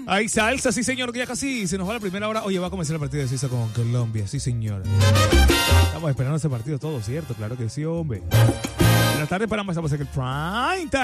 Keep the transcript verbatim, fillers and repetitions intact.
Hay salsa, sí señor, que ya casi se nos va la primera hora. Oye, va a comenzar el partido de Suiza con Colombia, sí señor. Estamos esperando ese partido todo, ¿cierto? Claro que sí, hombre. Buenas tardes para más, estamos en el Prime Time.